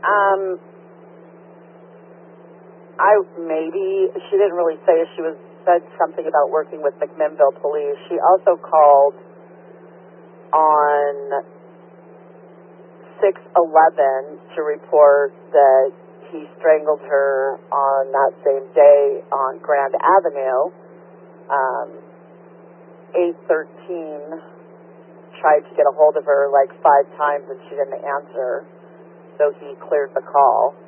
Um, maybe she didn't really say. She said something about working with McMinnville Police. She also called on 6/11 to report that he strangled her on that same day on Grand Avenue. 8/13 tried to get a hold of her like 5 times and she didn't answer, so he cleared the call.